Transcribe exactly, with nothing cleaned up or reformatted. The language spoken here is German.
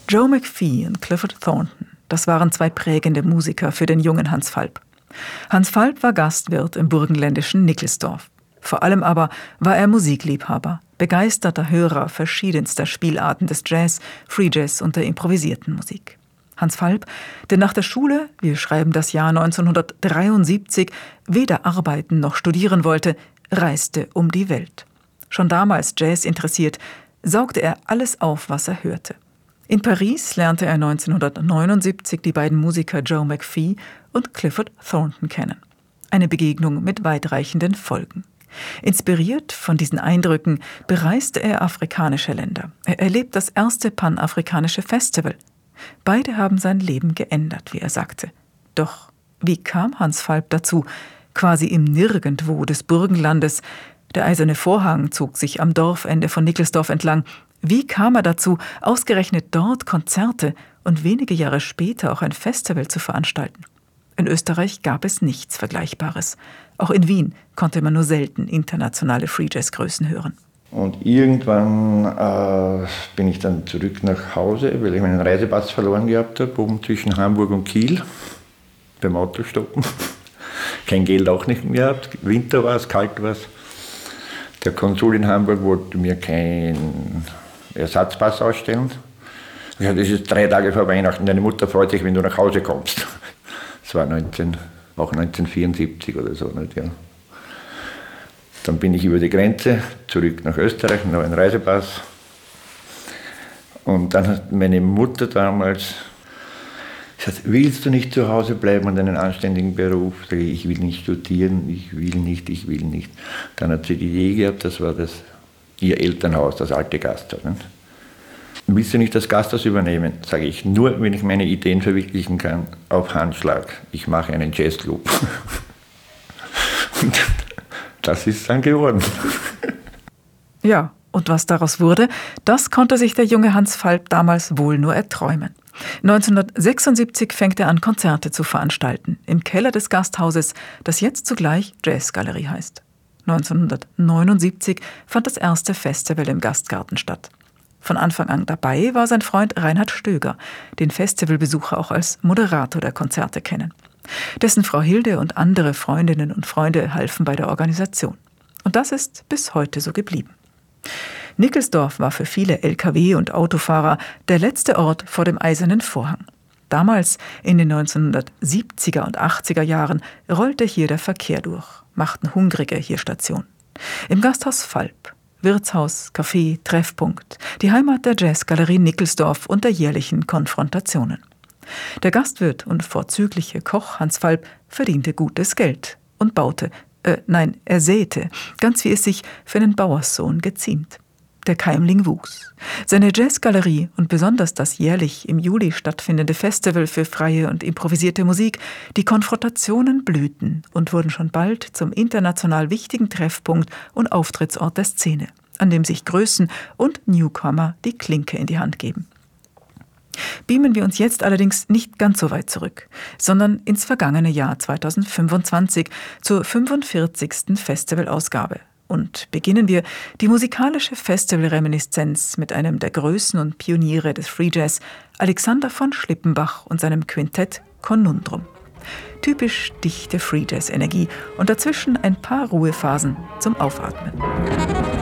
Joe McPhee und Clifford Thornton, das waren zwei prägende Musiker für den jungen Hans Falb. Hans Falb war Gastwirt im burgenländischen Nickelsdorf. Vor allem aber war er Musikliebhaber, begeisterter Hörer verschiedenster Spielarten des Jazz, Free Jazz und der improvisierten Musik. Hans Falb, der nach der Schule, wir schreiben das Jahr neunzehnhundertdreiundsiebzig, weder arbeiten noch studieren wollte, reiste um die Welt. Schon damals Jazz interessiert, saugte er alles auf, was er hörte. In Paris lernte er neunzehnhundertneunundsiebzig die beiden Musiker Joe McPhee und Clifford Thornton kennen. Eine Begegnung mit weitreichenden Folgen. Inspiriert von diesen Eindrücken bereiste er afrikanische Länder. Er erlebt das erste panafrikanische Festival. Beide haben sein Leben geändert, wie er sagte. Doch wie kam Hans Falb dazu, quasi im Nirgendwo des Burgenlandes? Der eiserne Vorhang zog sich am Dorfende von Nickelsdorf entlang. Wie kam er dazu, ausgerechnet dort Konzerte und wenige Jahre später auch ein Festival zu veranstalten? In Österreich gab es nichts Vergleichbares. Auch in Wien konnte man nur selten internationale Free-Jazz-Größen hören. Und irgendwann äh, bin ich dann zurück nach Hause, weil ich meinen Reisepass verloren gehabt habe, oben zwischen Hamburg und Kiel, beim Autostoppen. Kein Geld auch nicht mehr gehabt, Winter war es, kalt war es. Der Konsul in Hamburg wollte mir keinen Ersatzpass ausstellen. Ich sagte, das ist drei Tage vor Weihnachten, deine Mutter freut sich, wenn du nach Hause kommst. Das war neunzehn, auch neunzehnhundertvierundsiebzig oder so. Nicht, ja. Dann bin ich über die Grenze zurück nach Österreich, noch einen Reisepass. Und dann hat meine Mutter damals gesagt, willst du nicht zu Hause bleiben und einen anständigen Beruf? Sag ich, ich will nicht studieren, ich will nicht, ich will nicht. Dann hat sie die Idee gehabt, das war das, ihr Elternhaus, das alte Gasthaus. Nicht? Willst du nicht das Gasthaus übernehmen? Sage ich, nur wenn ich meine Ideen verwirklichen kann, auf Handschlag. Ich mache einen Jazzclub. Und das ist dann geworden. Ja, und was daraus wurde, das konnte sich der junge Hans Falb damals wohl nur erträumen. neunzehnhundertsechsundsiebzig fängt er an, Konzerte zu veranstalten, im Keller des Gasthauses, das jetzt zugleich Jazzgalerie heißt. neunzehnhundertneunundsiebzig fand das erste Festival im Gastgarten statt. Von Anfang an dabei war sein Freund Reinhard Stöger, den Festivalbesucher auch als Moderator der Konzerte kennen. Dessen Frau Hilde und andere Freundinnen und Freunde halfen bei der Organisation. Und das ist bis heute so geblieben. Nickelsdorf war für viele L K W- und Autofahrer der letzte Ort vor dem eisernen Vorhang. Damals, in den neunzehnhundertsiebziger und achtziger Jahren, rollte hier der Verkehr durch, machten Hungrige hier Station. Im Gasthaus Falb, Wirtshaus, Café, Treffpunkt, die Heimat der Jazzgalerie Nickelsdorf und der jährlichen Konfrontationen. Der Gastwirt und vorzügliche Koch Hans Falb verdiente gutes Geld und baute, äh, nein, er säte, ganz wie es sich für einen Bauerssohn geziemt. Der Keimling wuchs. Seine Jazzgalerie und besonders das jährlich im Juli stattfindende Festival für freie und improvisierte Musik, die Konfrontationen blühten und wurden schon bald zum international wichtigen Treffpunkt und Auftrittsort der Szene, an dem sich Größen und Newcomer die Klinke in die Hand geben. Beamen wir uns jetzt allerdings nicht ganz so weit zurück, sondern ins vergangene Jahr zweitausendfünfundzwanzig zur fünfundvierzigsten Festivalausgabe. Und beginnen wir die musikalische Festivalreminiszenz mit einem der Größen und Pioniere des Free Jazz, Alexander von Schlippenbach und seinem Quintett Conundrum. Typisch dichte Free Jazz Energie und dazwischen ein paar Ruhephasen zum Aufatmen.